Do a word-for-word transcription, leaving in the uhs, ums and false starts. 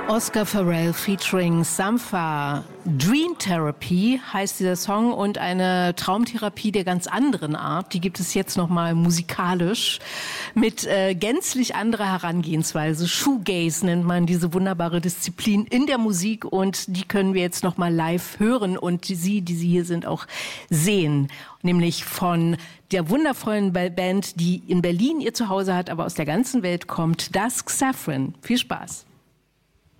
Oscar Farrell featuring Sampha. Dream Therapy heißt dieser Song und eine Traumtherapie der ganz anderen Art. Die gibt es jetzt nochmal musikalisch mit äh, gänzlich anderer Herangehensweise. Shoegaze nennt man diese wunderbare Disziplin in der Musik und die können wir jetzt nochmal live hören und die, Sie, die Sie hier sind, auch sehen. Nämlich von der wundervollen Band, die in Berlin ihr Zuhause hat, aber aus der ganzen Welt kommt, Dusk Saffron. Viel Spaß.